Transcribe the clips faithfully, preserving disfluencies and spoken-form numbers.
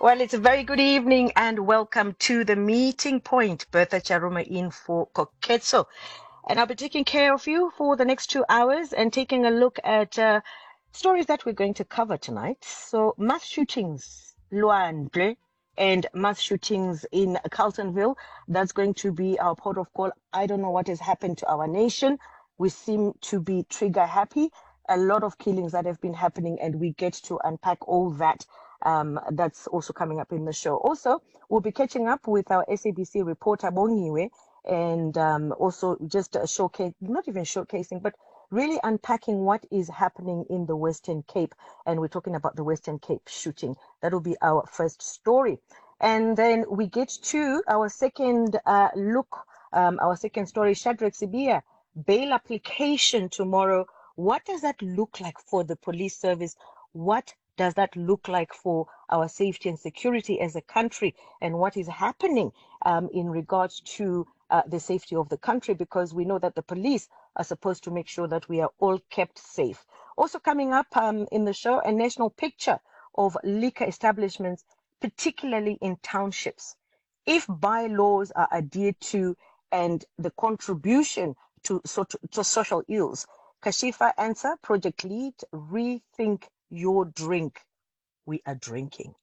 Well, it's a very good evening and welcome to the meeting point. Bertha Charuma in for Koketso. And I'll be taking care of you for the next two hours and taking a look at uh, stories that we're going to cover tonight. So, mass shootings, Luandle, and mass shootings in Carltonville. That's going to be our port of call. I don't know what has happened to our nation. We seem to be trigger happy. A lot of killings that have been happening, and we get to unpack all that. Um, that's also coming up in the show. Also, we'll be catching up with our S A B C reporter, Bongiwe, and um, also just a showcase, not even showcasing, but really unpacking what is happening in the Western Cape. And we're talking about the Western Cape shooting. That'll be our first story. And then we get to our second uh, look, um, our second story, Shadrach Sibia, bail application tomorrow. What does that look like for the police service? What does that look like for our safety and security as a country? And what is happening um, in regards to uh, the safety of the country? Because we know that the police are supposed to make sure that we are all kept safe. Also coming up um, in the show, a national picture of liquor establishments, particularly in townships. If bylaws are adhered to and the contribution to, so, to social ills. Kashifa answer, project lead, rethink your drink. We are drinking.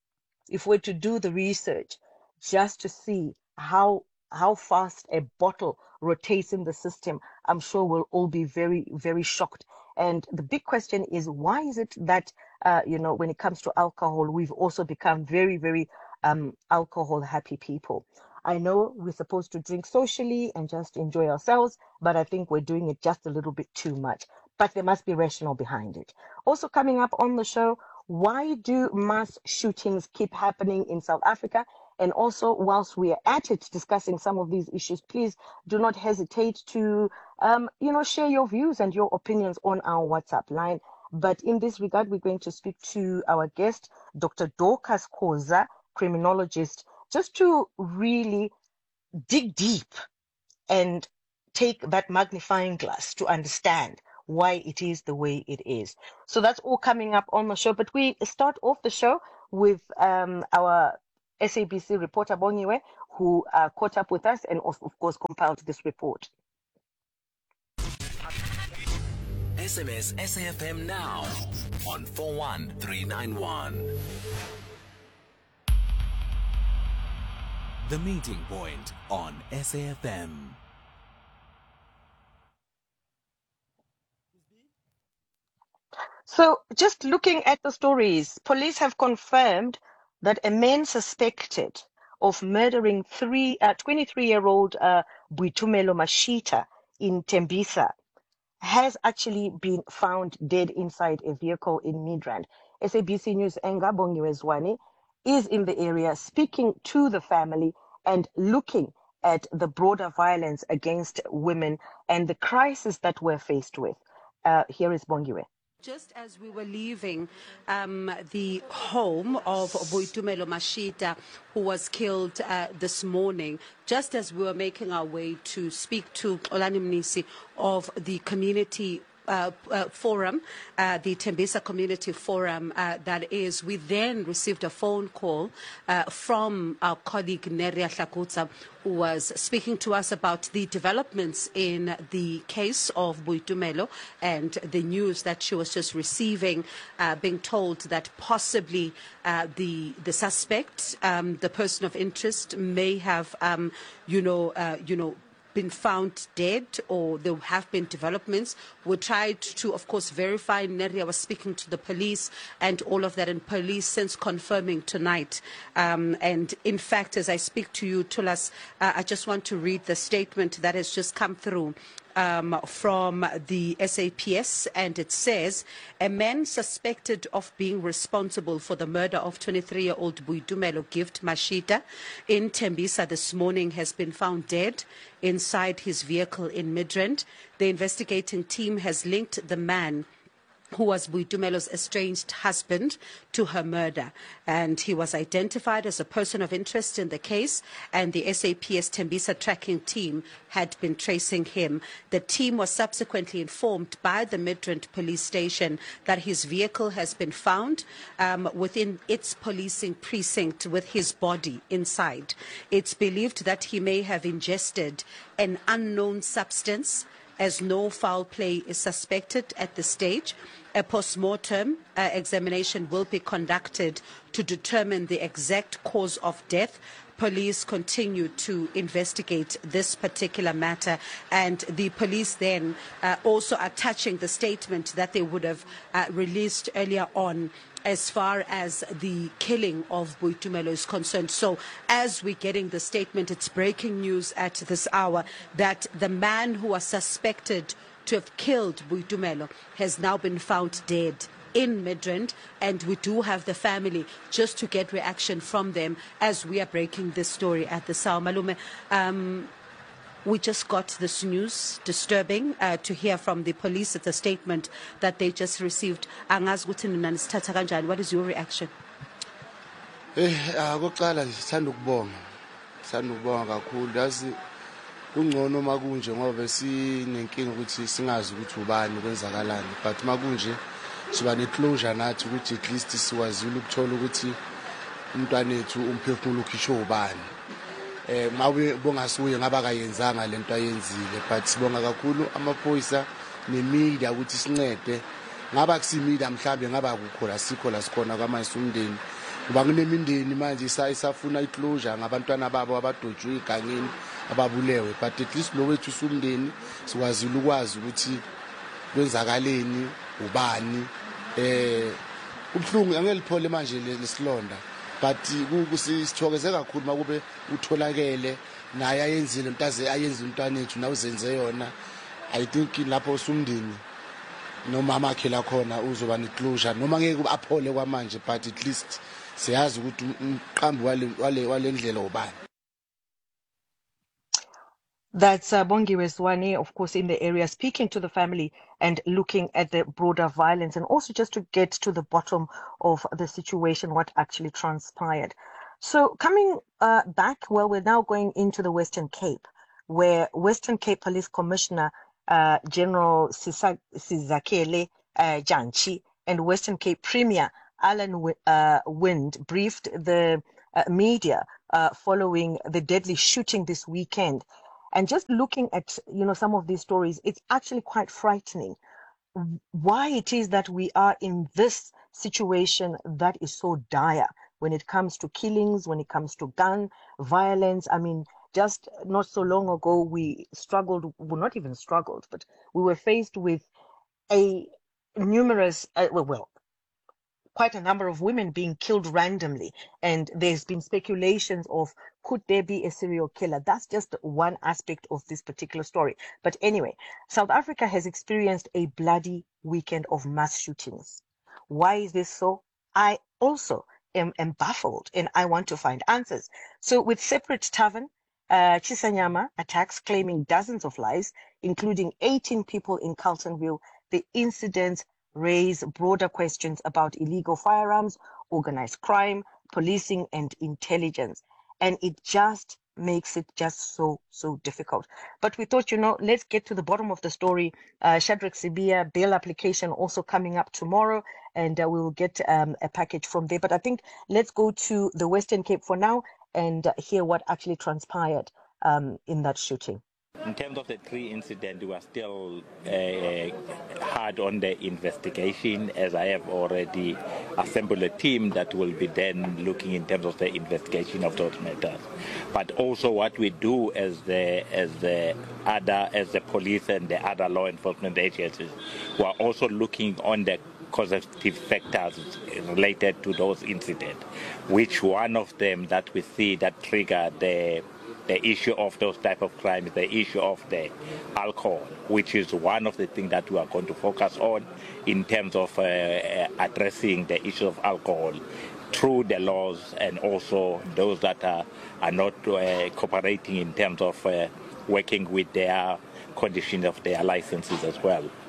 If we're to do the research just to see how how fast a bottle rotates in the system, I'm sure we'll all be very, very shocked. And the big question is, why is it that, uh, you know, when it comes to alcohol, we've also become very, very um, alcohol happy people? I know we're supposed to drink socially and just enjoy ourselves, but I think we're doing it just a little bit too much. But there must be rationale behind it. Also coming up on the show, why do mass shootings keep happening in South Africa? And also, whilst we are at it discussing some of these issues, please do not hesitate to, um, you know, share your views and your opinions on our WhatsApp line. But in this regard, we're going to speak to our guest, Doctor Dorcas Koza, criminologist, just to really dig deep and take that magnifying glass to understand why it is the way it is. So that's all coming up on the show. But we start off the show with um, our S A B C reporter, Bongiwe, who uh, caught up with us and, of, of course, compiled this report. S M S S A F M now on four one three nine one. The meeting point on S A F M. So just looking at the stories, police have confirmed that a man suspected of murdering three, uh, twenty-three-year-old uh, Boitumelo Mashita in Tembisa has actually been found dead inside a vehicle in Midrand. S A B C News' Enga Bongiwe is in the area speaking to the family and looking at the broader violence against women and the crisis that we're faced with. Uh, here is Bongiwe. Just as we were leaving um, the home of Boitumelo Mashita, who was killed uh, this morning, just as we were making our way to speak to Olani Mnisi of the community Uh, uh, forum, uh, the Tembisa Community Forum, uh, that is, we then received a phone call uh, from our colleague Neria Hlakutsa, who was speaking to us about the developments in the case of Boitumelo and the news that she was just receiving, uh, being told that possibly uh, the the suspect, um, the person of interest, may have, um, you know, uh, you know. been found dead, or there have been developments. We tried to, of course, verify. Neria was speaking to the police and all of that, and police since confirming tonight. Um, and in fact, as I speak to you, Tulas, uh, I just want to read the statement that has just come through Um, from the S A P S, and it says, a man suspected of being responsible for the murder of twenty-three-year-old Boitumelo Gift Mashita in Tembisa this morning has been found dead inside his vehicle in Midrand. The investigating team has linked the man who was Boitumelo's estranged husband, to her murder. And he was identified as a person of interest in the case, and the S A P S Tembisa tracking team had been tracing him. The team was subsequently informed by the Midrand police station that his vehicle has been found um, within its policing precinct with his body inside. It's believed that he may have ingested an unknown substance, as no foul play is suspected at this stage. A post-mortem uh, examination will be conducted to determine the exact cause of death. Police continue to investigate this particular matter, and the police then uh, also attaching the statement that they would have uh, released earlier on as far as the killing of Boitumelo is concerned. So as we're getting the statement, it's breaking news at this hour that the man who was suspected to have killed Boitumelo has now been found dead in Midrand, and we do have the family just to get reaction from them as we are breaking this story at the hour. Malume, um, we just got this news, disturbing uh, to hear from the police at the statement that they just received. What is your reaction? Eh, akoqala sithanda ukubonga. Sithanda ukubonga kakhulu. Yazi kungcono makunje ngoba sinenkinga ukuthi singazi ukuthi ubani kwenzakalani. But makunje siba neclosure nathi ukuthi at least siwazile ukuthola ukuthi umntwana wethu umphefumulo ukhishwe ubani. Eh mawe bongasuye ngaba kayenzanga lento ayenzile, but sibonga kakhulu amaphoyisa nemedia ukuthi sincede. Ngaba kusimedia mhlambe ngaba kukho la sikho la sikhona kwamanje umndeni kuba kunemindeni manje isafuna iclosure ngabantwana babo abadojwe igangeni ababulewe, but at least lo wethu usumndeni sikwazile ukwazi ukuthi kwenzakaleni ubani. Eh ubhlungu angeliphole manje lesilonda, but kusithokoze kakhulu makube utholakele naye ayenzile mntaze ayenza umntwana wethu na uzenze yona. I think lapho usumndeni nomama akhe la khona uzoba neclosure noma ngeke aphole kwamanje, but at least siyazi ukuthi umqambi wale wale walendlela ubani. That's uh, Bongiwe Zwane, of course, in the area, speaking to the family and looking at the broader violence, and also just to get to the bottom of the situation, what actually transpired. So coming uh, back, well, we're now going into the Western Cape, where Western Cape Police Commissioner uh, General Sizakele uh, Jantshi and Western Cape Premier Alan uh, Wind briefed the uh, media uh, following the deadly shooting this weekend. And just looking at, you know, some of these stories, it's actually quite frightening why it is that we are in this situation that is so dire when it comes to killings, when it comes to gun violence. I mean, just not so long ago, we struggled, well, not even struggled, but we were faced with a numerous, uh, well, well, quite a number of women being killed randomly. And there's been speculations of, could there be a serial killer? That's just one aspect of this particular story. But anyway, South Africa has experienced a bloody weekend of mass shootings. Why is this so? I also am, am baffled, and I want to find answers. So with separate tavern, uh, Chisanyama attacks claiming dozens of lives, including eighteen people in Carltonville, the incidents raise broader questions about illegal firearms, organized crime, policing, and intelligence. And it just makes it just so, so difficult. But we thought, you know, let's get to the bottom of the story. Uh, Shadrach Sibia bail application also coming up tomorrow, and uh, we will get um, a package from there. But I think let's go to the Western Cape for now and uh, hear what actually transpired um, in that shooting. In terms of the tree incident, we are still uh, hard on the investigation, as I have already assembled a team that will be then looking in terms of the investigation of those matters. But also what we do as the as the other as the police and the other law enforcement agencies, we are also looking on the causative factors related to those incidents. Which one of them that we see that trigger the the issue of those type of crimes, the issue of the alcohol, which is one of the things that we are going to focus on in terms of uh, addressing the issue of alcohol through the laws, and also those that are, are not uh, cooperating in terms of uh, working with their conditions of their licenses as well.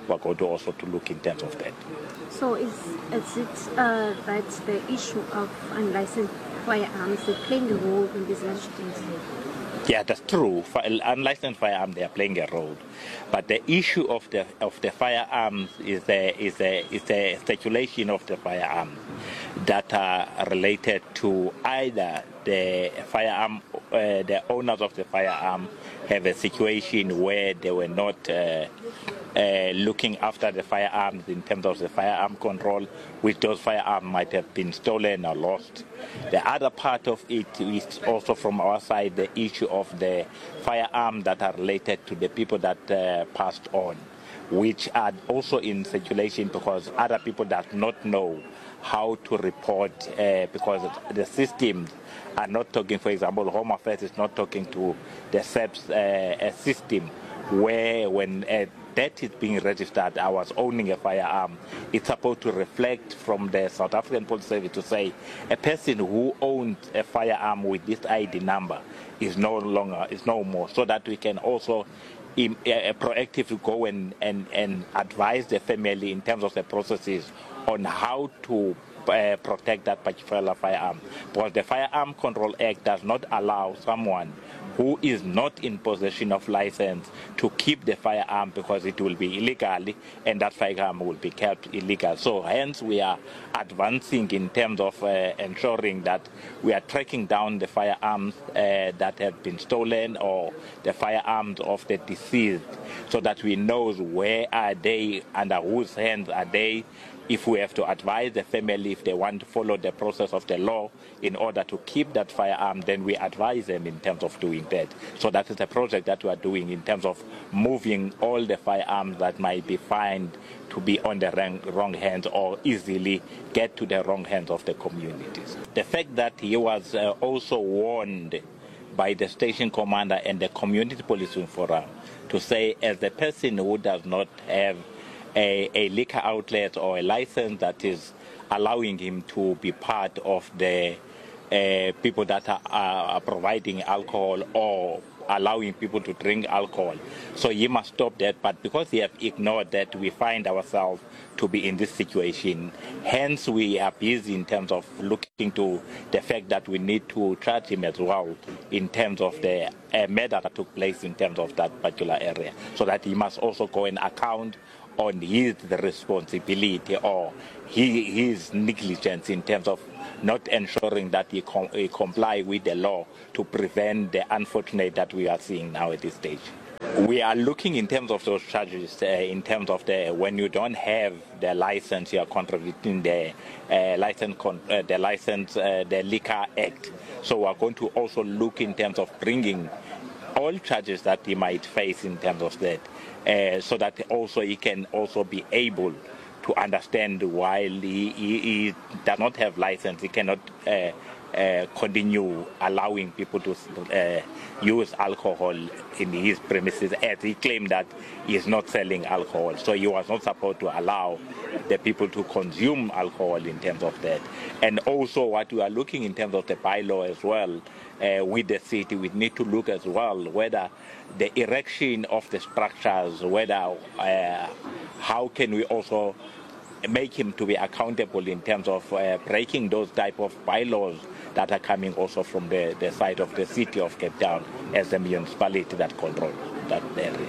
we're going to also to look in terms of that. So is, is it uh, that the issue of unlicensed firearms is playing a role in these mass shootings? Yeah, that's true. Fi- Unlicensed firearms, they are playing a role, but the issue of the of the firearms is the is the is the circulation of the firearms that are related to either the firearm, uh, the owners of the firearm have a situation where they were not uh, uh, looking after the firearms in terms of the firearm control, which those firearms might have been stolen or lost. The other part of it is also from our side the issue of the firearms that are related to the people that uh, passed on, which are also in circulation because other people does not know how to report uh, because the systems are not talking. For example, Home Affairs is not talking to the S E P S uh, system where when uh, that is being registered, I was owning a firearm, it's supposed to reflect from the South African Police Service to say a person who owns a firearm with this I D number is no longer, is no more, so that we can also in, uh, proactively go and, and, and advise the family in terms of the processes on how to uh, protect that particular firearm. Because the Firearm Control Act does not allow someone who is not in possession of license to keep the firearm because it will be illegal and that firearm will be kept illegal. So hence we are advancing in terms of uh, ensuring that we are tracking down the firearms uh, that have been stolen or the firearms of the deceased so that we know where are they, under whose hands are they. If we have to advise the family if they want to follow the process of the law in order to keep that firearm, then we advise them in terms of doing that. So that is a project that we are doing in terms of moving all the firearms that might be found to be on the wrong, wrong hands or easily get to the wrong hands of the communities. The fact that he was uh, also warned by the station commander and the community policing forum to say, as the person who does not have A, a liquor outlet or a license that is allowing him to be part of the uh, people that are, are providing alcohol or allowing people to drink alcohol. So he must stop that. But because he has ignored that, we find ourselves to be in this situation. Hence, we are busy in terms of looking to the fact that we need to charge him as well in terms of the uh, murder that took place in terms of that particular area, so that he must also go and account on his responsibility or he, his negligence in terms of not ensuring that he, com- he comply with the law to prevent the unfortunate that we are seeing now at this stage. We are looking in terms of those charges, uh, in terms of the when you don't have the license, you are contradicting the uh, license, con- uh, the license, uh, the Liquor Act. So we are going to also look in terms of bringing all charges that he might face in terms of that. Uh, so that also he can also be able to understand while he, he, he does not have license, he cannot uh, uh, continue allowing people to uh, use alcohol in his premises, as he claimed that he is not selling alcohol. So he was not supposed to allow the people to consume alcohol in terms of that. And also what we are looking in terms of the bylaw as well, uh, with the city, we need to look as well whether the erection of the structures, whether uh, how can we also make him to be accountable in terms of uh, breaking those type of bylaws that are coming also from the, the side of the city of Cape Town as the municipality that controls that area.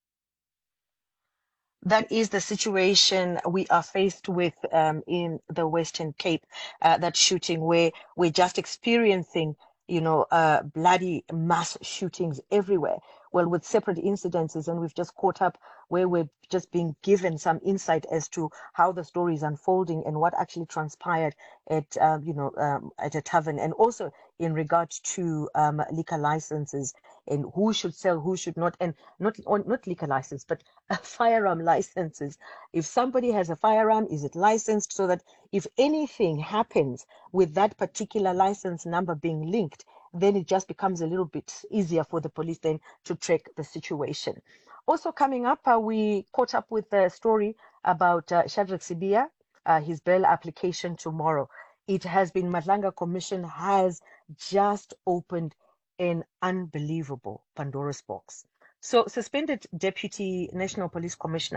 That is the situation we are faced with um, in the Western Cape, uh, that shooting where we're just experiencing, you know, uh, bloody mass shootings everywhere. Well, with separate incidences, and we've just caught up where we're just being given some insight as to how the story is unfolding and what actually transpired at, um, you know, um, at a tavern, and also in regards to um, liquor licenses and who should sell, who should not, and not not liquor license, but uh, firearm licenses. If somebody has a firearm, is it licensed, so that if anything happens with that particular license number being linked, then it just becomes a little bit easier for the police then to track the situation. Also coming up, uh, we caught up with the story about uh, Shadrack Sibiya, uh, his bail application tomorrow. It has been, Madlanga Commission has just opened an unbelievable Pandora's box. So suspended Deputy National Police Commissioner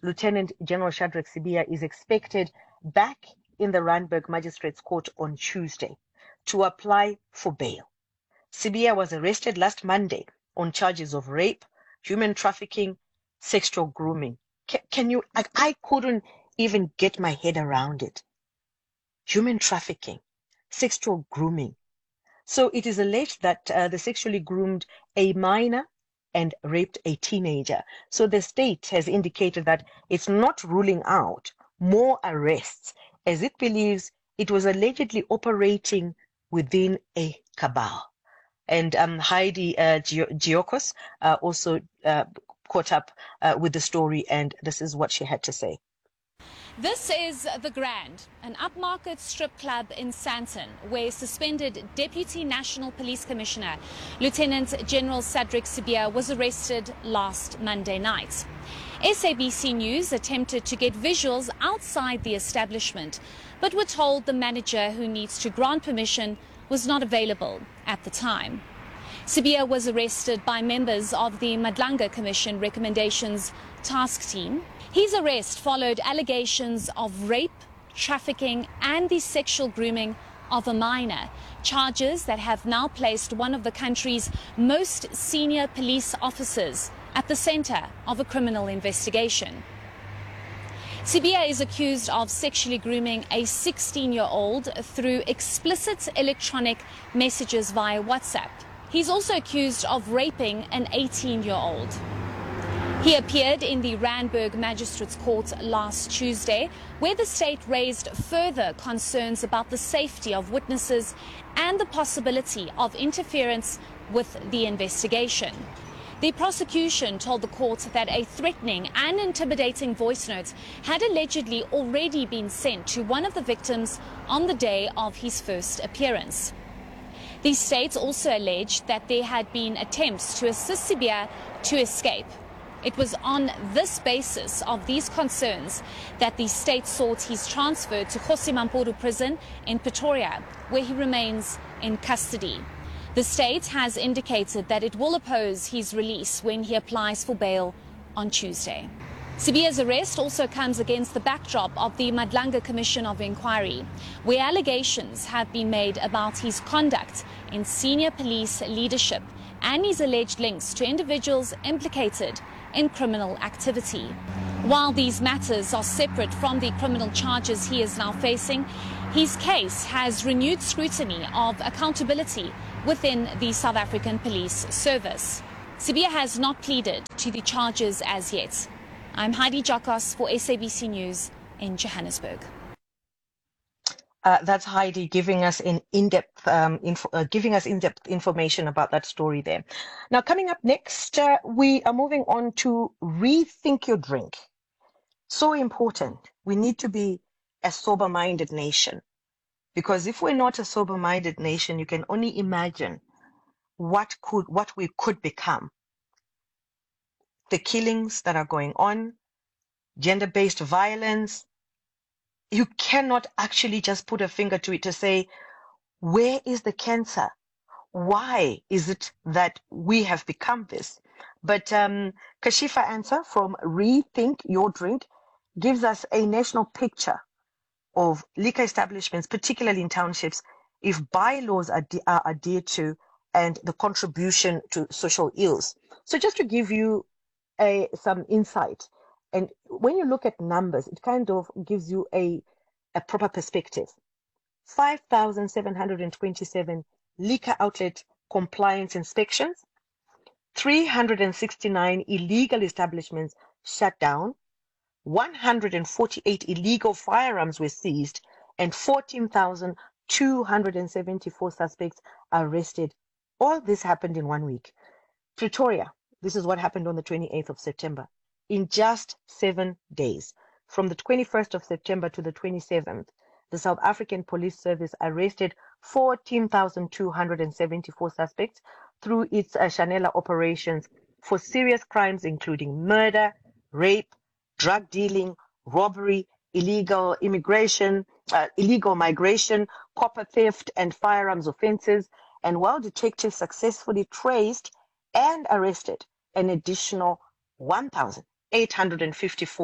Lieutenant General Shadrack Sibiya is expected back in the Randburg Magistrates Court on Tuesday to apply for bail. Sibiya was arrested last Monday on charges of rape, human trafficking, sexual grooming. Can, can you, I, I couldn't even get my head around it. Human trafficking, sexual grooming. So it is alleged that uh, they sexually groomed a minor and raped a teenager. So the state has indicated that it's not ruling out more arrests, as it believes it was allegedly operating within a cabal. And um, Heidi uh, Giokos uh, also uh, caught up uh, with the story, and this is what she had to say. This is The Grand, an upmarket strip club in Sandton, where suspended Deputy National Police Commissioner Lieutenant General Shadrack Sibiya was arrested last Monday night. S A B C News attempted to get visuals outside the establishment, but were told the manager who needs to grant permission was not available at the time. Sibiya was arrested by members of the Madlanga Commission Recommendations Task Team. His arrest followed allegations of rape, trafficking and the sexual grooming of a minor, charges that have now placed one of the country's most senior police officers at the center of a criminal investigation. Sibiya is accused of sexually grooming a sixteen-year-old through explicit electronic messages via WhatsApp. He's also accused of raping an eighteen-year-old. He appeared in the Randburg Magistrates Court last Tuesday, where the state raised further concerns about the safety of witnesses and the possibility of interference with the investigation. The prosecution told the court that a threatening and intimidating voice note had allegedly already been sent to one of the victims on the day of his first appearance. The state also alleged that there had been attempts to assist Sibiya to escape. It was on this basis of these concerns that the state sought his transfer to Kgosi Mampuru prison in Pretoria, where he remains in custody. The state has indicated that it will oppose his release when he applies for bail on Tuesday. Sibiya's arrest also comes against the backdrop of the Madlanga Commission of Inquiry, where allegations have been made about his conduct in senior police leadership and his alleged links to individuals implicated in criminal activity. While these matters are separate from the criminal charges he is now facing, his case has renewed scrutiny of accountability within the South African Police Service. Sibiya has not pleaded to the charges as yet. I'm Heidi Giokos for S A B C News in Johannesburg. Uh, that's Heidi giving us an in-depth, um, info, uh, giving us in-depth information about that story there. Now, coming up next, uh, we are moving on to rethink your drink. So important. We need to be a sober-minded nation, because if we're not a sober-minded nation, you can only imagine what could, what we could become. The killings that are going on, gender-based violence. You cannot actually just put a finger to it to say, where is the cancer? Why is it that we have become this? But um, Kashifa Answer from Rethink Your Drink gives us a national picture of liquor establishments, particularly in townships, if bylaws are, are adhered to, and the contribution to social ills. So just to give you a, some insight, and when you look at numbers, it kind of gives you a, a proper perspective. five thousand seven hundred twenty-seven liquor outlet compliance inspections, three hundred sixty-nine illegal establishments shut down, one hundred forty-eight illegal firearms were seized, and fourteen thousand two hundred seventy-four suspects arrested. All this happened in one week. Pretoria, this is what happened on the twenty-eighth of September. In just seven days, from the twenty-first of September to the twenty-seventh, the South African Police Service arrested fourteen thousand two hundred seventy-four suspects through its uh, Chanela operations for serious crimes including murder, rape, drug dealing, robbery, illegal immigration, uh, illegal migration, copper theft, and firearms offenses. And while detectives successfully traced and arrested an additional one thousand eight hundred fifty-four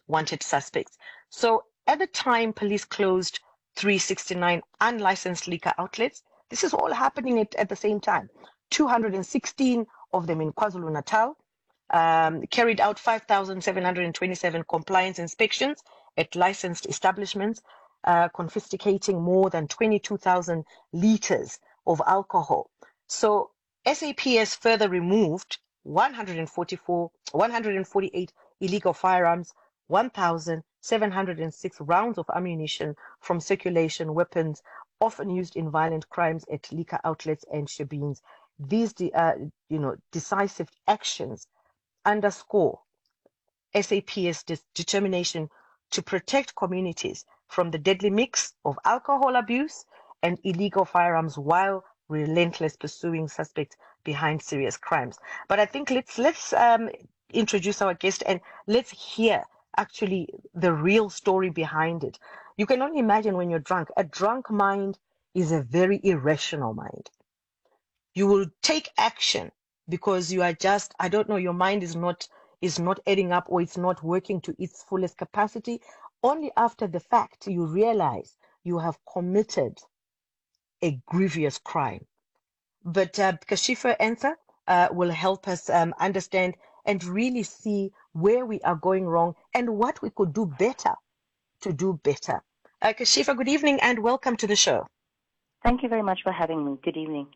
wanted suspects. So at the time, police closed three hundred sixty-nine unlicensed liquor outlets. This is all happening at, at the same time. two hundred sixteen of them in KwaZulu-Natal, um, carried out five thousand seven hundred twenty-seven compliance inspections at licensed establishments, uh, confiscating more than twenty-two thousand liters of alcohol. So S A P has further removed one hundred forty-four, one hundred forty-eight illegal firearms, one thousand seven hundred six rounds of ammunition from circulation, weapons often used in violent crimes at liquor outlets and shebeens. These, de- uh, you know, decisive actions underscore S A P's de- determination to protect communities from the deadly mix of alcohol abuse and illegal firearms while relentless pursuing suspects behind serious crimes. But I think let's let's um, introduce our guest and let's hear actually the real story behind it. You can only imagine when you're drunk. A drunk mind is a very irrational mind. You will take action because you are just, I don't know, your mind is not is not adding up or it's not working to its fullest capacity. Only after the fact you realize you have committed a grievous crime. But uh, Kashifa Ensa uh, will help us um, understand and really see where we are going wrong and what we could do better to do better. Uh, Kashifa, good evening and welcome to the show. Thank you very much for having me. Good evening.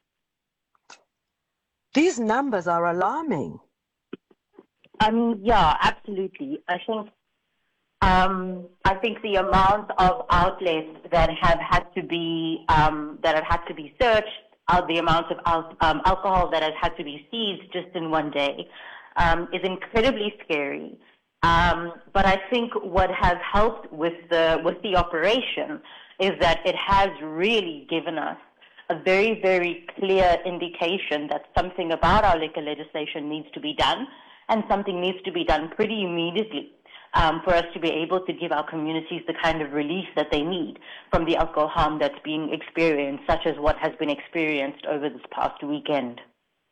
These numbers are alarming. I mean, yeah, absolutely. I think um, I think the amount of outlets that have had to be um, that have had to be searched, uh, the amount of al- um, alcohol that has had to be seized just in one day, um, is incredibly scary. Um, but I think what has helped with the with the operation is that it has really given us a very, very clear indication that something about our liquor legislation needs to be done, and something needs to be done pretty immediately um, for us to be able to give our communities the kind of relief that they need from the alcohol harm that's being experienced, such as what has been experienced over this past weekend.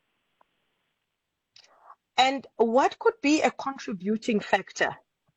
And what could be a contributing factor?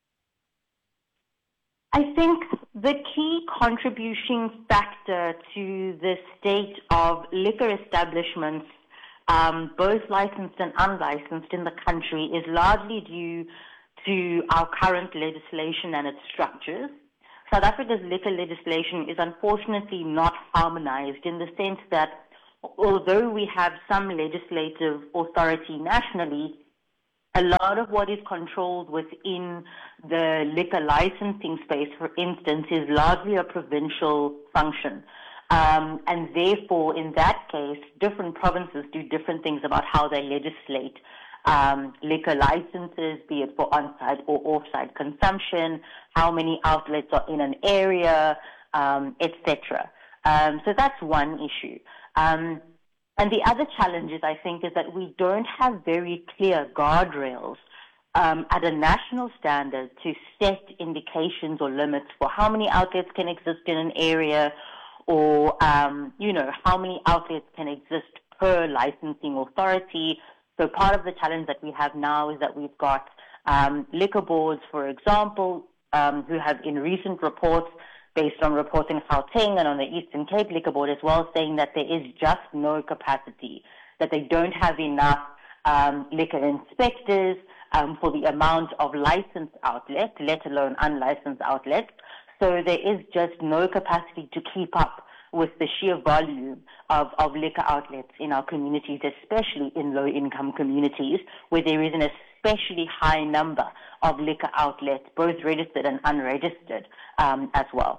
I think the key contributing factor to the state of liquor establishments, um, both licensed and unlicensed in the country, is largely due to our current legislation and its structures. South Africa's liquor legislation is unfortunately not harmonized in the sense that although we have some legislative authority nationally, a lot of what is controlled within the liquor licensing space, for instance, is largely a provincial function. Um, and therefore, in that case, different provinces do different things about how they legislate um, liquor licenses, be it for on-site or off-site consumption, how many outlets are in an area, um, et cetera. Um, so that's one issue. Um, And the other challenges, I think, is that we don't have very clear guardrails um, at a national standard to set indications or limits for how many outlets can exist in an area, or, um, you know, how many outlets can exist per licensing authority. So part of the challenge that we have now is that we've got um, liquor boards, for example, um, who have in recent reports, based on reporting Gauteng and on the Eastern Cape Liquor Board as well, saying that there is just no capacity, that they don't have enough um, liquor inspectors um, for the amount of licensed outlets, let alone unlicensed outlets. So there is just no capacity to keep up with the sheer volume of, of liquor outlets in our communities, especially in low-income communities, where there is an especially high number of liquor outlets, both registered and unregistered, um, as well.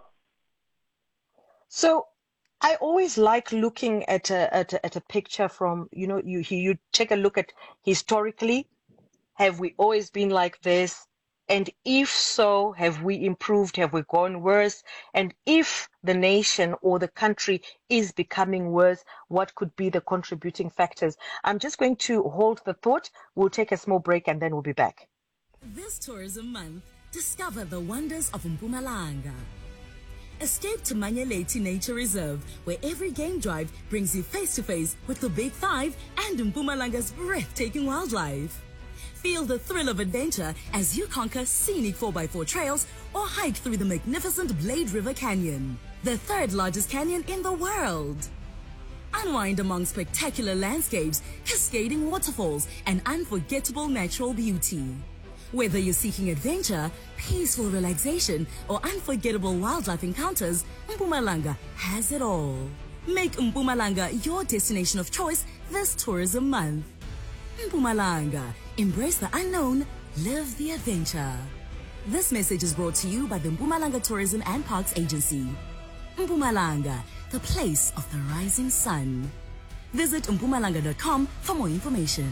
So I always like looking at a, at a, at a picture from, you know, you, you take a look at historically, have we always been like this? And if so, have we improved? Have we gone worse? And if the nation or the country is becoming worse, what could be the contributing factors? I'm just going to hold the thought. We'll take a small break and then we'll be back. This tourism month, discover the wonders of Mpumalanga. Escape to Manyeleti Nature Reserve, where every game drive brings you face to face with the Big Five and Mpumalanga's breathtaking wildlife. Feel the thrill of adventure as you conquer scenic four by four trails or hike through the magnificent Blade River Canyon, the third largest canyon in the world. Unwind among spectacular landscapes, cascading waterfalls, and unforgettable natural beauty. Whether you're seeking adventure, peaceful relaxation, or unforgettable wildlife encounters, Mpumalanga has it all. Make Mpumalanga your destination of choice this tourism month. Mpumalanga, embrace the unknown, live the adventure. This message is brought to you by the Mpumalanga Tourism and Parks Agency. Mpumalanga, the place of the rising sun. Visit mpumalanga dot com for more information.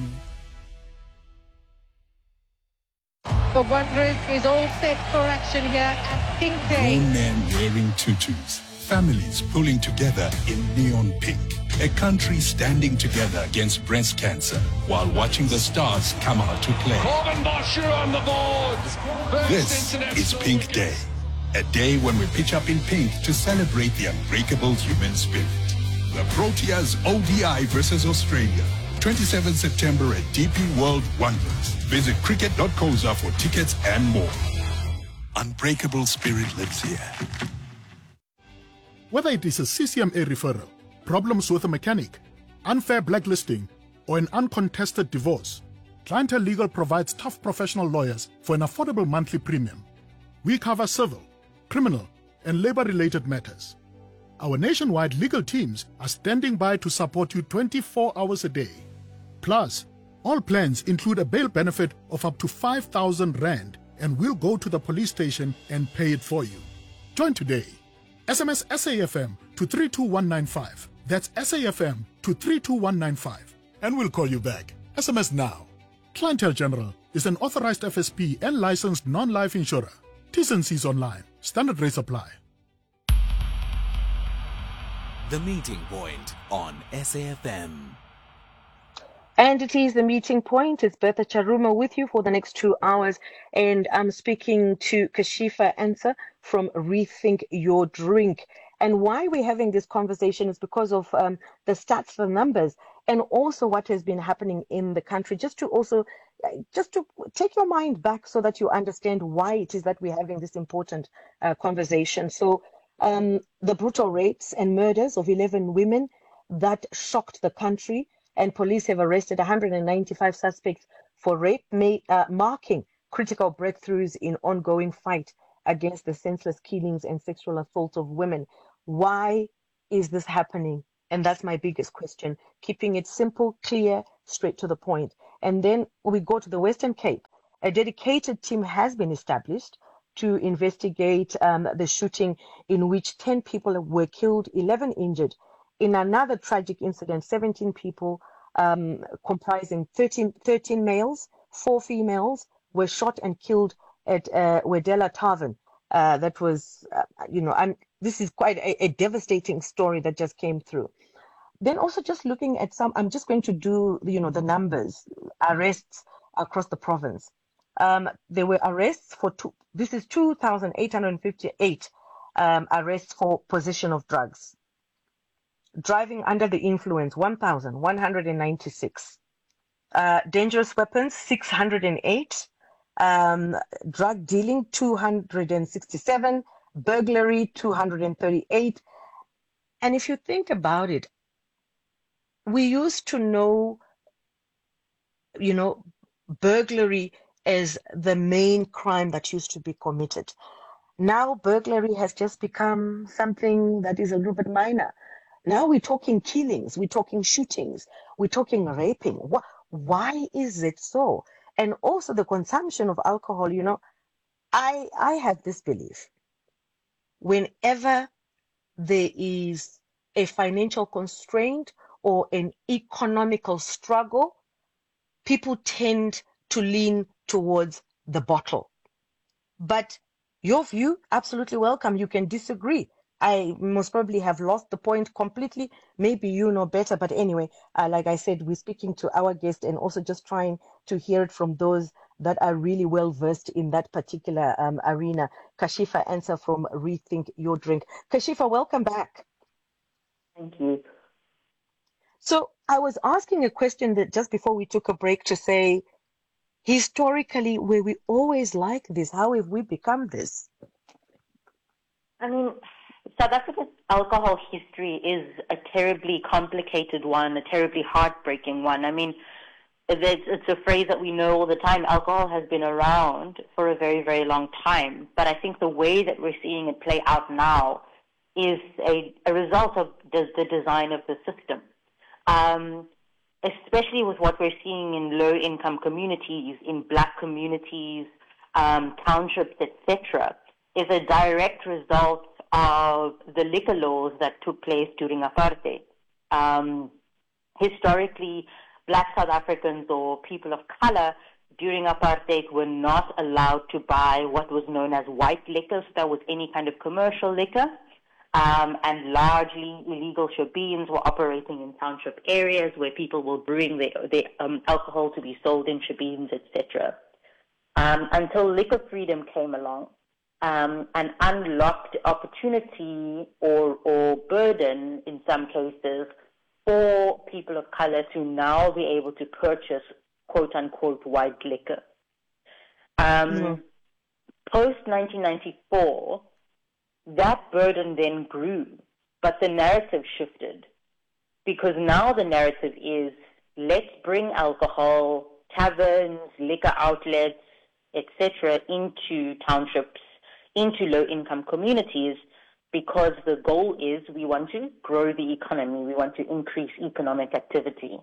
The Wanderers is all set for action here at Pink Day. Grown men wearing tutus, families pulling together in neon pink, a country standing together against breast cancer while watching the stars come out to play. Corbin Bosher on the board. First This is Pink Day, a day when we pitch up in pink to celebrate the unbreakable human spirit. The Proteas O D I versus Australia, twenty-seventh September at D P World Wanderers. Visit cricket dot coza for tickets and more. Unbreakable spirit lives here. Whether it is a C C M A referral, problems with a mechanic, unfair blacklisting, or an uncontested divorce, Clientele Legal provides tough professional lawyers for an affordable monthly premium. We cover civil, criminal, and labor-related matters. Our nationwide legal teams are standing by to support you twenty-four hours a day. Plus, all plans include a bail benefit of up to five thousand rand, and we'll go to the police station and pay it for you. Join today. S M S S A F M to three two one nine five. That's S A F M to three two one nine five. And we'll call you back. S M S now. Clientele General is an authorized F S P and licensed non-life insurer. T's and C's online. Standard rates apply. The Meeting Point on S A F M. And it is The Meeting Point. It's Bertha Charuma with you for the next two hours. And I'm speaking to Kashifa Ansah from Rethink Your Drink. And why we're having this conversation is because of um, the stats, the numbers, and also what has been happening in the country. Just to also, just to take your mind back so that you understand why it is that we're having this important uh, conversation. So um, the brutal rapes and murders of eleven women that shocked the country, and police have arrested one hundred ninety-five suspects for rape, may, uh, marking critical breakthroughs in ongoing fight against the senseless killings and sexual assault of women. Why is this happening? And that's my biggest question. Keeping it simple, clear, straight to the point. And then we go to the Western Cape. A dedicated team has been established to investigate um, the shooting in which ten people were killed, eleven injured. In another tragic incident, seventeen people um, comprising thirteen, thirteen males, four females were shot and killed at uh, Wedella Tavern. Uh, that was, uh, you know, and this is quite a, a devastating story that just came through. Then also just looking at some, I'm just going to do, you know, the numbers, arrests across the province. Um, there were arrests for, two, this is two thousand eight hundred fifty-eight um, arrests for possession of drugs. Driving under the influence, one thousand one hundred ninety-six. Uh, dangerous weapons, six hundred eight. Um, drug dealing, two hundred sixty-seven. Burglary, two hundred thirty-eight. And if you think about it, we used to know, you know, burglary as the main crime that used to be committed. Now burglary has just become something that is a little bit minor. Now we're talking killings, we're talking shootings, we're talking raping. Wh- why is it so? And also the consumption of alcohol, you know, I I have this belief. Whenever there is a financial constraint or an economical struggle, people tend to lean towards the bottle. But your view, absolutely welcome. You can disagree. I most probably have lost the point completely. Maybe you know better. But anyway, uh, like I said, we're speaking to our guest and also just trying to hear it from those that are really well versed in that particular um, arena. Kashifa Ansah from Rethink Your Drink. Kashifa, welcome back. Thank you. So I was asking a question that just before we took a break to say, historically were we always like this? How have we become this? I mean, South Africa's alcohol history is a terribly complicated one, a terribly heartbreaking one. I mean, it's, it's a phrase that we know all the time. Alcohol has been around for a very, very long time. But I think the way that we're seeing it play out now is a, a result of the, the design of the system. Um, especially with what we're seeing in low-income communities, in black communities, um, townships, et cetera, is a direct result of the liquor laws that took place during apartheid. Um, historically, black South Africans or people of color during apartheid were not allowed to buy what was known as white liquor, so that was any kind of commercial liquor, um, and largely illegal shebeens were operating in township areas where people were brewing their, their um, alcohol to be sold in shebeens, et cetera. Um, until liquor freedom came along, Um, and unlocked opportunity or, or burden in some cases for people of color to now be able to purchase quote-unquote white liquor. Um, mm-hmm. Post nineteen ninety-four, that burden then grew, but the narrative shifted, because now the narrative is, let's bring alcohol, taverns, liquor outlets, et cetera into townships, into low-income communities, because the goal is we want to grow the economy, we want to increase economic activity.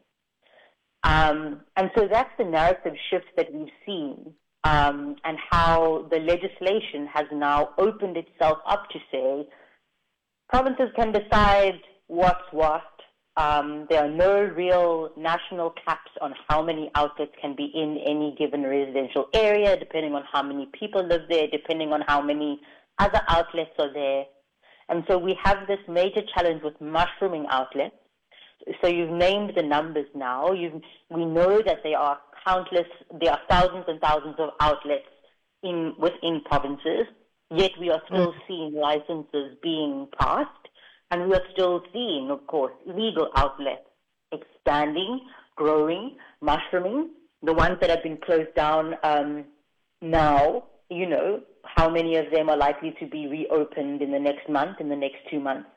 Um, and so that's the narrative shift that we've seen, um, and how the legislation has now opened itself up to say provinces can decide what's what. Um, there are no real national caps on how many outlets can be in any given residential area, depending on how many people live there, depending on how many other outlets are there. And so we have this major challenge with mushrooming outlets. So you've named the numbers now. You've, we know that there are countless, there are thousands and thousands of outlets in within provinces, yet we are still mm. seeing licenses being passed. And we are still seeing, of course, legal outlets expanding, growing, mushrooming. The ones that have been closed down um, now, you know, how many of them are likely to be reopened in the next month, in the next two months.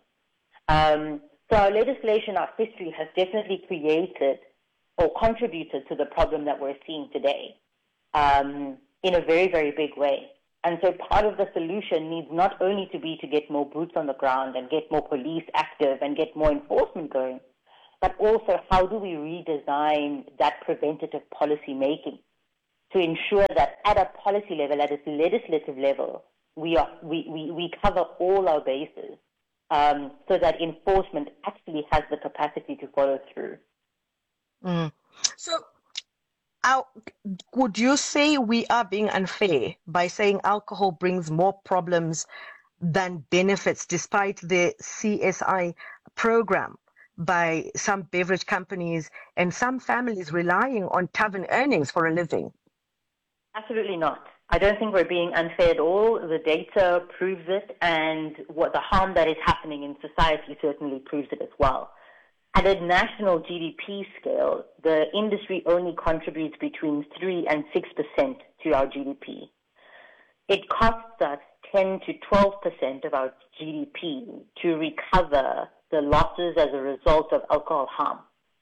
Um, so our legislation, our history has definitely created or contributed to the problem that we're seeing today um, in a very, very big way. And so part of the solution needs not only to be to get more boots on the ground and get more police active and get more enforcement going, but also how do we redesign that preventative policy making to ensure that at a policy level, at a legislative level, we are we, we, we cover all our bases um, so that enforcement actually has the capacity to follow through. Mm. So, Our, would you say we are being unfair by saying alcohol brings more problems than benefits, despite the C S I program by some beverage companies and some families relying on tavern earnings for a living? Absolutely not. I don't think we're being unfair at all. The data proves it, and what the harm that is happening in society certainly proves it as well. At a national G D P scale, the industry only contributes between three and six percent to our G D P. It costs us ten to twelve percent of our G D P to recover the losses as a result of alcohol harm.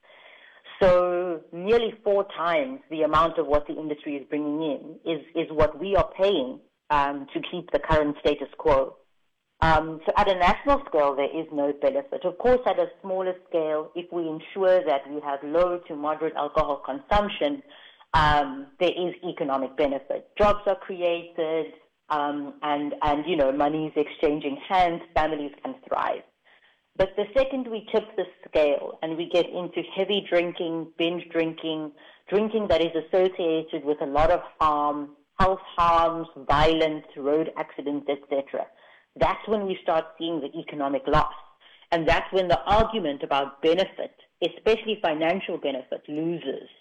So nearly four times the amount of what the industry is bringing in is, is what we are paying um, to keep the current status quo. Um, so at a national scale, there is no benefit. Of course, at a smaller scale, if we ensure that we have low to moderate alcohol consumption, um, there is economic benefit. Jobs are created, um, and, and, you know, money is exchanging hands, families can thrive. But the second we tip the scale and we get into heavy drinking, binge drinking, drinking that is associated with a lot of harm, health harms, violence, road accidents, et cetera, that's when we start seeing the economic loss. And that's when the argument about benefit, especially financial benefit, loses.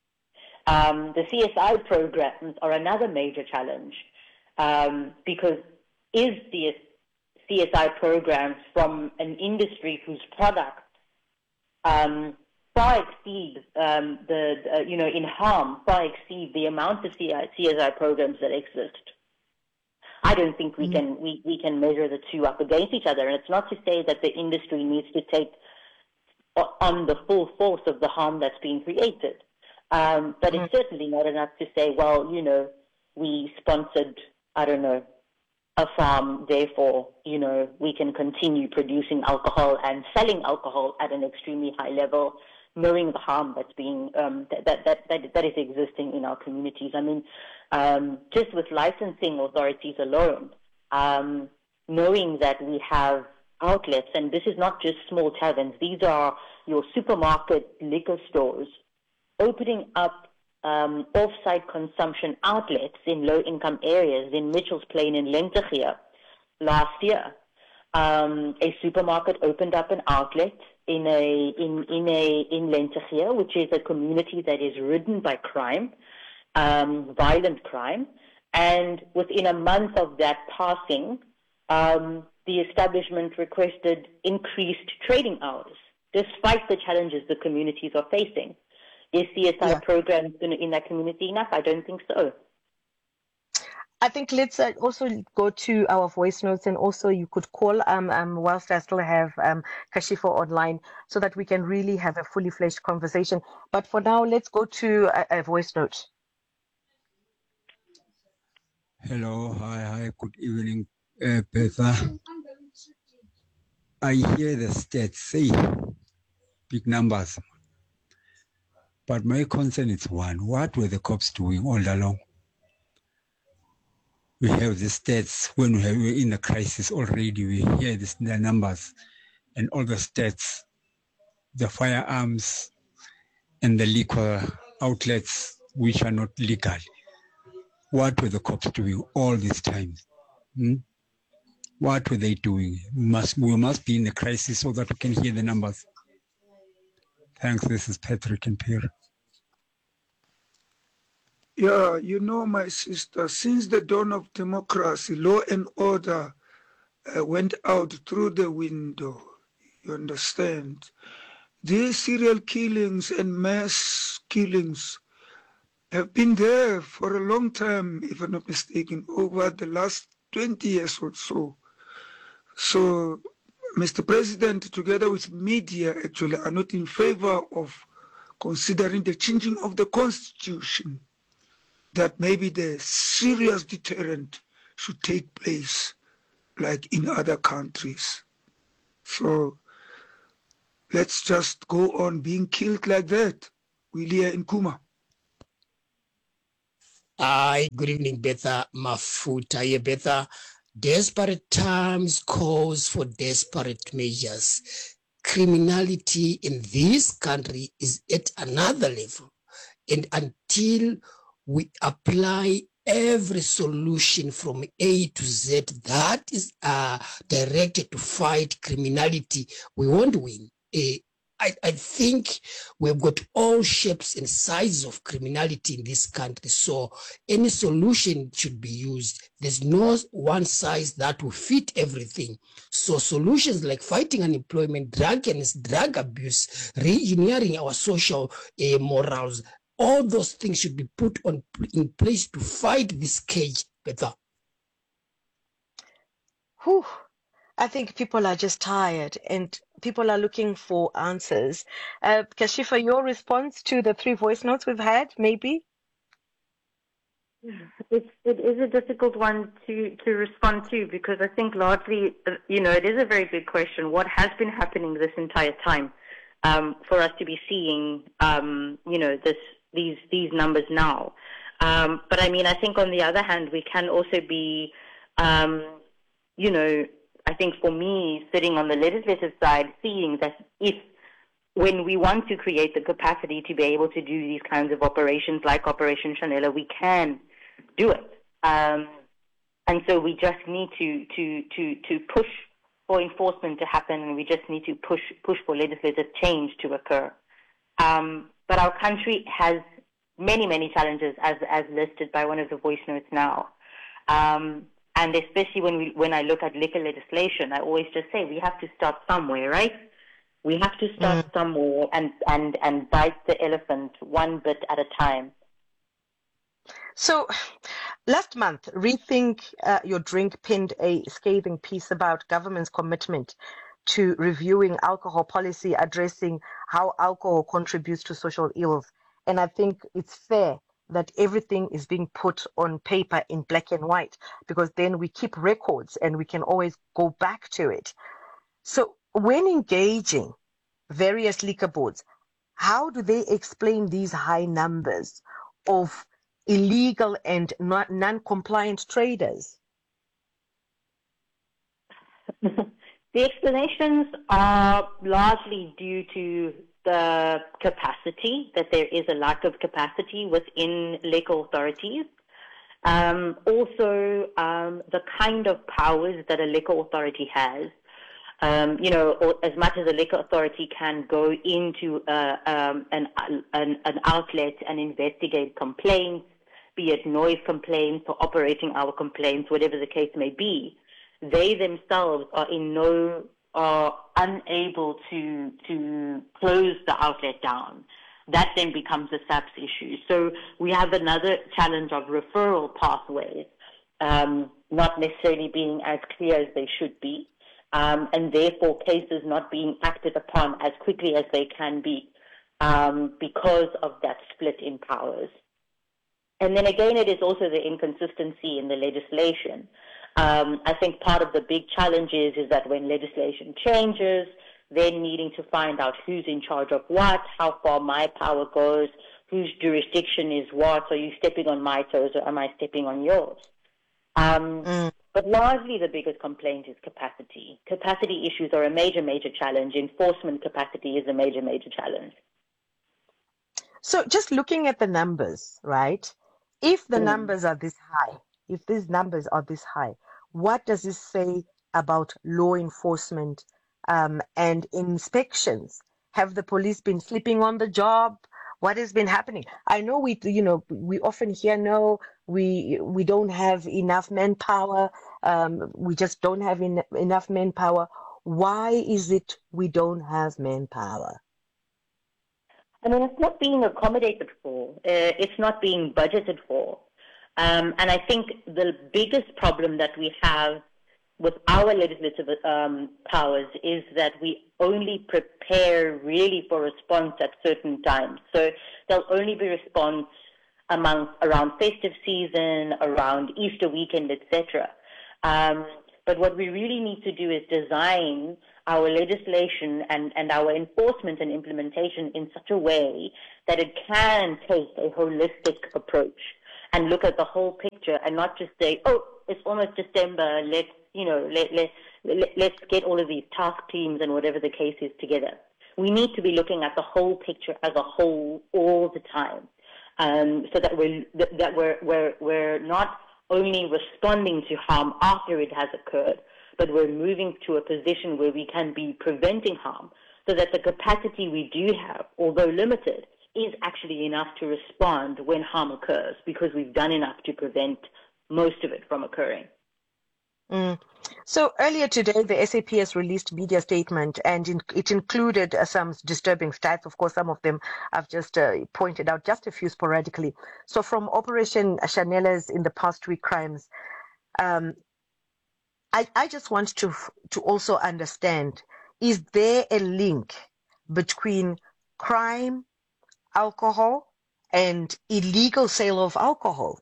Um, the C S I programs are another major challenge um, because is the C S I programs from an industry whose product um, far exceed um, the, uh, you know, in harm, far exceed the amount of C S I programs that exist. I don't think we mm-hmm. can we, we can measure the two up against each other. And it's not to say that the industry needs to take on the full force of the harm that's being created. Um, but mm-hmm. it's certainly not enough to say, well, you know, we sponsored, I don't know, a farm, therefore, you know, we can continue producing alcohol and selling alcohol at an extremely high level, knowing the harm that's being um, that, that that that that is existing in our communities. I mean, um, just with licensing authorities alone, um, knowing that we have outlets, and this is not just small taverns; these are your supermarket liquor stores opening up um, off-site consumption outlets in low-income areas. In Mitchell's Plain in Lentegeur last year, um, a supermarket opened up an outlet in a in in a in Lentegeur, which is a community that is ridden by crime, um, violent crime, and within a month of that passing, um, the establishment requested increased trading hours, despite the challenges the communities are facing. Is C S I yeah. programs in, in that community enough? I don't think so. I think let's uh, also go to our voice notes, and also you could call um, um, whilst I still have um, Kashifa online, so that we can really have a fully fledged conversation. But for now, let's go to a, a voice note. Hello, hi, hi, good evening, uh, Betha. I hear the stats say big numbers. But my concern is one, what were the cops doing all along? We have the stats when we have, we're in a crisis already, we hear this, the numbers and all the stats, the firearms and the liquor outlets which are not legal. What were the cops doing all this time? Hmm? What were they doing? We must, we must be in a crisis so that we can hear the numbers. Thanks, this is Patrick and Pierre. Yeah, you know, my sister, since the dawn of democracy, law and order uh, went out through the window, you understand? These serial killings and mass killings have been there for a long time, if I'm not mistaken, over the last twenty years or so. So, Mister President, together with media, actually, are not in favor of considering the changing of the constitution, that maybe the serious deterrent should take place, like in other countries. So, let's just go on being killed like that. We'll hear in Kuma. Hi, good evening, Betha Mafuta. Yeah, Betha. Desperate times calls for desperate measures. Criminality in this country is at another level. And until we apply every solution from A to Z that is uh, directed to fight criminality, we won't win. Uh, I, I think we've got all shapes and sizes of criminality in this country, so any solution should be used. There's no one size that will fit everything. So solutions like fighting unemployment, drug and drug abuse, re-engineering our social uh, morals, all those things should be put on in place to fight this cage better. Whew. I think people are just tired and people are looking for answers. Uh, Kashifa, your response to the three voice notes we've had, maybe? It's, it is a difficult one to, to respond to, because I think largely, you know, it is a very big question. What has been happening this entire time um, for us to be seeing, um, you know, this these these numbers now? Um, but I mean, I think on the other hand, we can also be, um, you know, I think for me, sitting on the legislative side, seeing that if, when we want to create the capacity to be able to do these kinds of operations like Operation Chanela, we can do it. Um, and so we just need to, to, to, to push for enforcement to happen, and we just need to push, push for legislative change to occur. Um, but our country has many, many challenges, as, as listed by one of the voice notes now. Um, And especially when we, when I look at liquor legislation, I always just say we have to start somewhere, right? We have to start mm. somewhere and, and, and bite the elephant one bit at a time. So, last month, Rethink uh, Your Drink penned a scathing piece about government's commitment to reviewing alcohol policy, addressing how alcohol contributes to social ills. And I think it's fair that everything is being put on paper in black and white, because then we keep records and we can always go back to it. So when engaging various liquor boards, how do they explain these high numbers of illegal and non-compliant traders? The explanations are largely due to the capacity, that there is a lack of capacity within liquor authorities. Um, also, um, the kind of powers that a liquor authority has. Um, you know, as much as a liquor authority can go into uh, um, an, an, an outlet and investigate complaints, be it noise complaints or operating hour complaints, whatever the case may be, they themselves are in no, are unable to to close the outlet down. That then becomes a S A P S issue. So we have another challenge of referral pathways, um, not necessarily being as clear as they should be, um, and therefore cases not being acted upon as quickly as they can be um, because of that split in powers. And then again, it is also the inconsistency in the legislation. Um, I think part of the big challenge is, is that when legislation changes, then needing to find out who's in charge of what, how far my power goes, whose jurisdiction is what, are you stepping on my toes or am I stepping on yours? Um, mm. But largely the biggest complaint is capacity. Capacity issues are a major, major challenge. Enforcement capacity is a major, major challenge. So just looking at the numbers, right? If the mm. numbers are this high, if these numbers are this high, what does this say about law enforcement um, and inspections? Have the police been sleeping on the job? What has been happening? I know we, you know, we often hear, no, we we don't have enough manpower. Um, we just don't have en- enough manpower. Why is it we don't have manpower? I mean, it's not being accommodated for. Uh, it's not being budgeted for. Um, and I think the biggest problem that we have with our legislative um, powers is that we only prepare really for response at certain times. So there'll only be response amongst around festive season, around Easter weekend, et cetera. Um, but what we really need to do is design our legislation and, and our enforcement and implementation in such a way that it can take a holistic approach and look at the whole picture and not just say, oh, it's almost December, let's, you know, let, let, let, let's get all of these task teams and whatever the case is together. We need to be looking at the whole picture as a whole all the time, um, so that we're, that we're, we're, we're not only responding to harm after it has occurred, but we're moving to a position where we can be preventing harm, so that the capacity we do have, although limited, is actually enough to respond when harm occurs, because we've done enough to prevent most of it from occurring. Mm. So earlier today, the S A P has released media statement, and in, it included uh, some disturbing stats. Of course, some of them I've just uh, pointed out, just a few sporadically. So from Operation Chanela's in the past week crimes, um, I, I just want to to also understand, is there a link between crime, alcohol, and illegal sale of alcohol?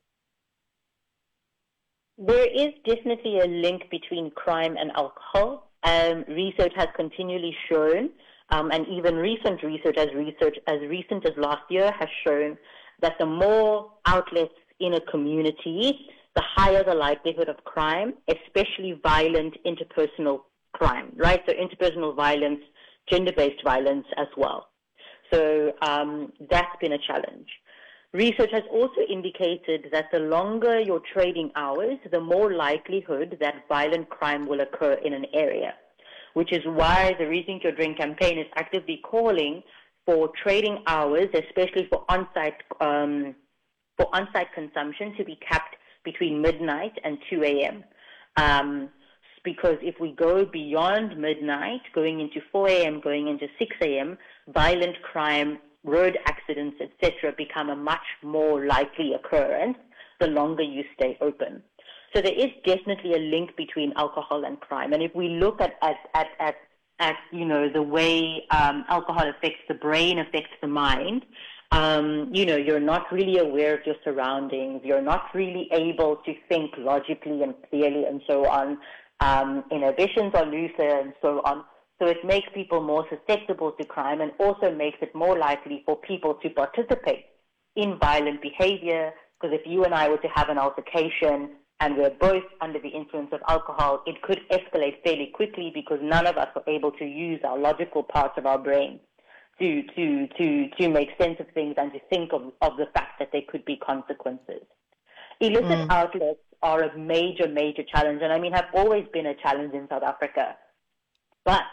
There is definitely a link between crime and alcohol. Um, research has continually shown, um, and even recent research, as research as recent as last year, has shown that the more outlets in a community, the higher the likelihood of crime, especially violent interpersonal crime, right? So interpersonal violence, gender-based violence as well. So um, that's been a challenge. Research has also indicated that the longer your trading hours, the more likelihood that violent crime will occur in an area, which is why the Rethink Your Drink campaign is actively calling for trading hours, especially for on-site um, for on-site consumption, to be capped between midnight and two a.m. Um, because if we go beyond midnight, going into four a.m., going into six a.m., violent crime, road accidents, et cetera, become a much more likely occurrence the longer you stay open. So there is definitely a link between alcohol and crime. And if we look at, at, at, at, at you know, the way um, alcohol affects the brain, affects the mind, um, you know, you're not really aware of your surroundings. You're not really able to think logically and clearly and so on. Um, inhibitions are looser and so on. So it makes people more susceptible to crime and also makes it more likely for people to participate in violent behavior. Because if you and I were to have an altercation and we're both under the influence of alcohol, it could escalate fairly quickly because none of us are able to use our logical parts of our brain to to to, to make sense of things and to think of, of the fact that there could be consequences. Illicit mm. outlets are a major, major challenge, and I mean have always been a challenge in South Africa. But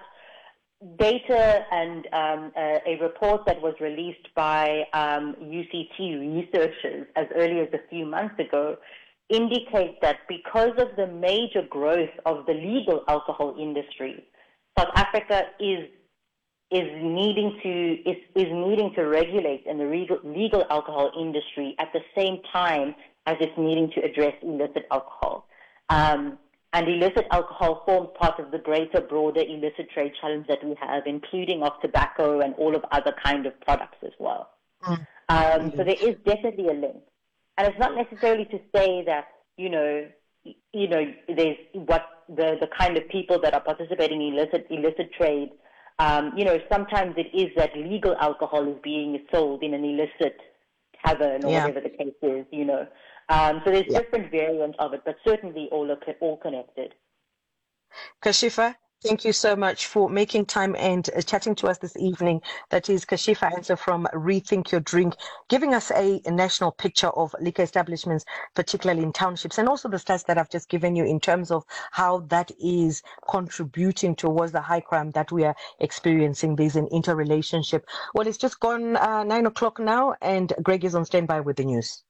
data and um, uh, a report that was released by um, U C T researchers as early as a few months ago indicates that because of the major growth of the legal alcohol industry, South Africa is is needing to is, is needing to regulate in the legal, legal alcohol industry at the same time as it's needing to address illicit alcohol. Um, And illicit alcohol forms part of the greater, broader illicit trade challenge that we have, including of tobacco and all of other kind of products as well. Mm. Um, so there is definitely a link. And it's not necessarily to say that, you know, you know, there's what the, the kind of people that are participating in illicit, illicit trade, um, you know, sometimes it is that legal alcohol is being sold in an illicit tavern or yeah. whatever the case is, you know. Um, so there's yeah. different variants of it, but certainly all are all connected. Kashifa, thank you so much for making time and uh, chatting to us this evening. That is Kashifa Ansah from Rethink Your Drink, giving us a, a national picture of liquor establishments, particularly in townships, and also the stats that I've just given you in terms of how that is contributing towards the high crime that we are experiencing. There's an interrelationship. Well, it's just gone uh, nine o'clock now, and Greg is on standby with the news.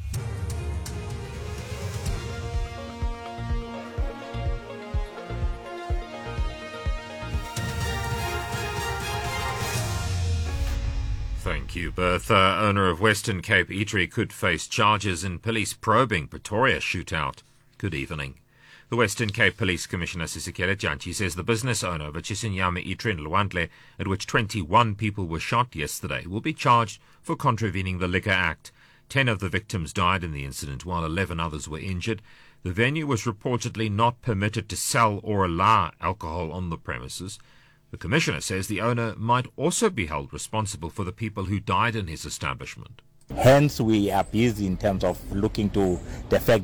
Thank you, Bertha. Owner of Western Cape Eatery could face charges in police probing Pretoria shootout. Good evening. The Western Cape Police Commissioner Sisekelo Jantyi says the business owner of a Chisanyama Eatery in Lwandle, at which twenty-one people were shot yesterday, will be charged for contravening the Liquor Act. Ten of the victims died in the incident, while eleven others were injured. The venue was reportedly not permitted to sell or allow alcohol on the premises. The Commissioner says the owner might also be held responsible for the people who died in his establishment. Hence, we are busy in terms of looking to the fact